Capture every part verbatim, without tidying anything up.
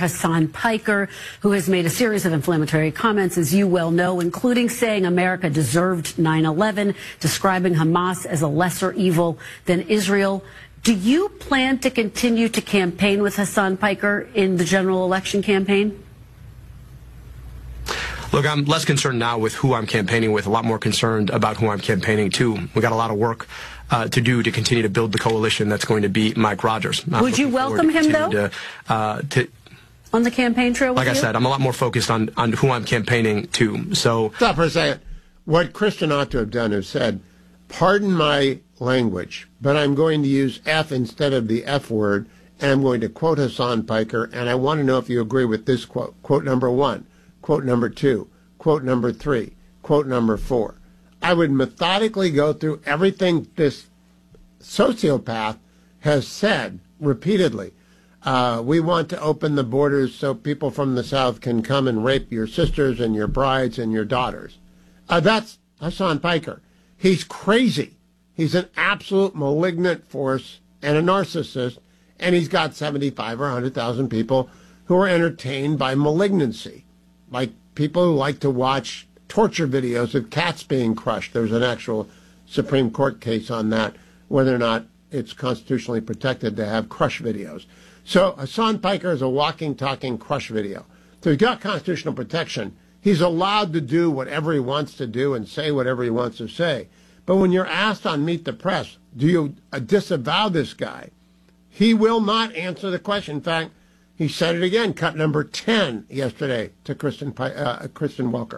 Hassan Piker, who has made a series of inflammatory comments, as you well know, including saying America deserved nine eleven, describing Hamas as a lesser evil than Israel. Do you plan to continue to campaign with Hassan Piker in the general election campaign? Look, I'm less concerned now with who I'm campaigning with, a lot more concerned about who I'm campaigning to. We got a lot of work uh, to do to continue to build the coalition that's going to beat Mike Rogers. I'm Would you welcome him, though? To, uh, to, on the campaign trail with Like you? I said, I'm a lot more focused on, on who I'm campaigning to. So Stop for a second. What Kristen ought to have done is said, pardon my language, but I'm going to use F instead of the F word, and I'm going to quote Hassan Piker, and I want to know if you agree with this quote. Quote number one. Quote number two, quote number three, quote number four. I would methodically go through everything this sociopath has said repeatedly. Uh, we want to open the borders so people from the South can come and rape your sisters and your brides and your daughters. Uh, that's Hassan Piker. He's crazy. He's an absolute malignant force and a narcissist, and he's got seventy-five or one hundred thousand people who are entertained by malignancy. Like people who like to watch torture videos of cats being crushed. There's an actual Supreme Court case on that, whether or not it's constitutionally protected to have crush videos. So Hassan Piker is a walking, talking crush video. So he's got constitutional protection. He's allowed to do whatever he wants to do and say whatever he wants to say. But when you're asked on Meet the Press, do you uh, disavow this guy? He will not answer the question. In fact, he said it again, cut number ten yesterday to Kristen, uh, Kristen Welker.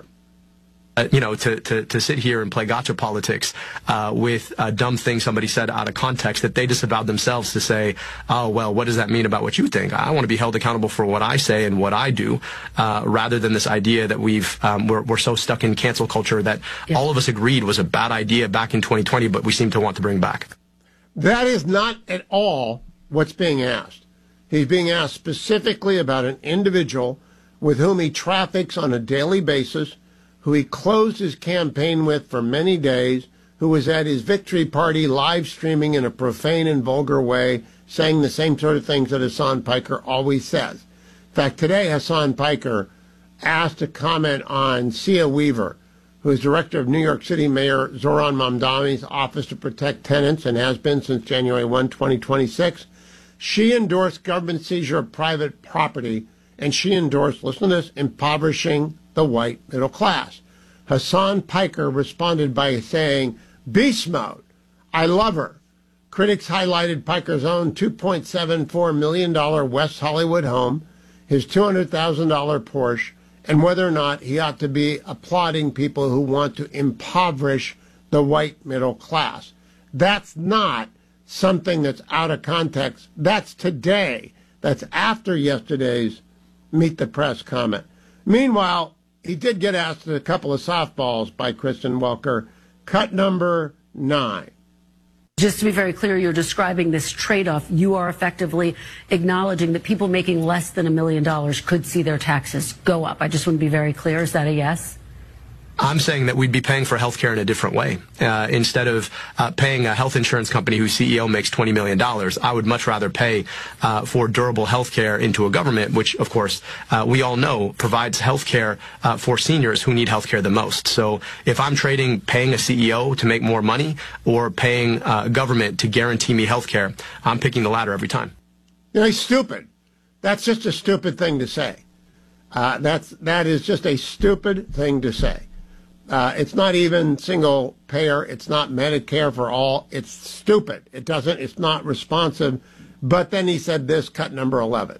Uh, you know, to, to, to sit here and play gotcha politics uh, with a dumb thing somebody said out of context that they disavowed themselves to say, oh, well, what does that mean about what you think? I want to be held accountable for what I say and what I do, uh, rather than this idea that we've, um, we're, we're so stuck in cancel culture that yeah. all of us agreed was a bad idea back in twenty twenty, but we seem to want to bring back. That is not at all what's being asked. He's being asked specifically about an individual with whom he traffics on a daily basis, who he closed his campaign with for many days, who was at his victory party live streaming in a profane and vulgar way, saying the same sort of things that Hassan Piker always says. In fact, today Hassan Piker asked to comment on Sia Weaver, who is director of New York City Mayor Zohran Mamdani's Office to Protect Tenants and has been since January first, twenty twenty-six. She endorsed government seizure of private property, and she endorsed, listen to this, impoverishing the white middle class. Hassan Piker responded by saying, beast mode, I love her. Critics highlighted Piker's own two point seven four million dollars West Hollywood home, his two hundred thousand dollars Porsche, and whether or not he ought to be applauding people who want to impoverish the white middle class. That's not something that's out of context. That's today. That's after yesterday's Meet the Press comment. Meanwhile, he did get asked a couple of softballs by Kristen Welker. Cut number nine. Just to be very clear, you're describing this trade-off. You are effectively acknowledging that people making less than a million dollars could see their taxes go up. I just want to be very clear. Is that a yes? I'm saying that we'd be paying for health care in a different way. Uh, instead of uh, paying a health insurance company whose C E O makes twenty million dollars, I would much rather pay uh, for durable health care into a government, which, of course, uh, we all know provides health care uh, for seniors who need health care the most. So if I'm trading paying a C E O to make more money or paying uh, a government to guarantee me health care, I'm picking the latter every time. You know, he's stupid. That's just a stupid thing to say. Uh, that's, that is just a stupid thing to say. Uh, it's not even single payer. It's not Medicare for all. It's stupid. It doesn't, it's not responsive. But then he said this, cut number eleven.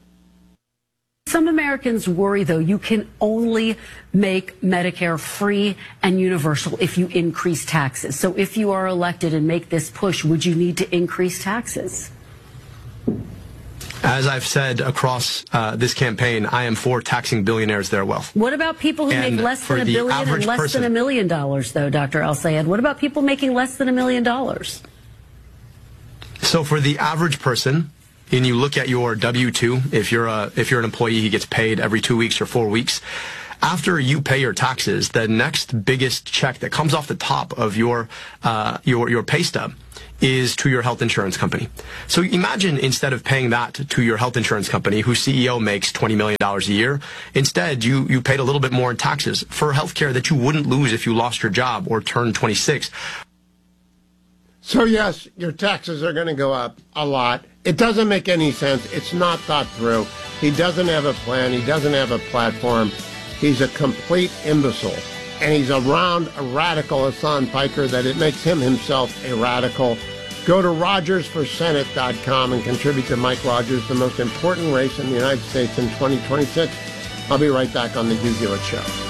Some Americans worry, though, you can only make Medicare free and universal if you increase taxes. So if you are elected and make this push, would you need to increase taxes? As I've said across uh, this campaign, I am for taxing billionaires their wealth. What about people who and make less than a billion and less person, than a million dollars, though, Doctor El-Sayed? What about people making less than a million dollars? So for the average person, and you look at your W two, if you're a if you're an employee who gets paid every two weeks or four weeks, After you pay your taxes, the next biggest check that comes off the top of your uh, your your pay stub is to your health insurance company. So imagine instead of paying that to your health insurance company, whose C E O makes twenty million dollars a year, instead you, you paid a little bit more in taxes for health care that you wouldn't lose if you lost your job or turned twenty-six. So yes, your taxes are going to go up a lot. It doesn't make any sense. It's not thought through. He doesn't have a plan. He doesn't have a platform. He's a complete imbecile. And he's around a radical Hassan Piker that it makes him himself a radical. Go to Rogers for Senate dot com and contribute to Mike Rogers, the most important race in the United States in twenty twenty-six. I'll be right back on the Hugh Hewitt Show.